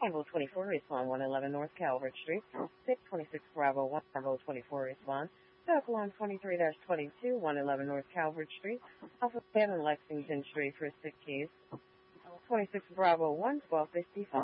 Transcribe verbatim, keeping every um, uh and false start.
Bravo twenty-four, respond one eleven North Calvert Street. six twenty-six Bravo one, Bravo twenty-four, respond. South Lawn twenty-three twenty-two, one eleven North Calvert Street. Alpha seven Lexington Street for six keys. twenty-six Bravo one, twelve fifty-five.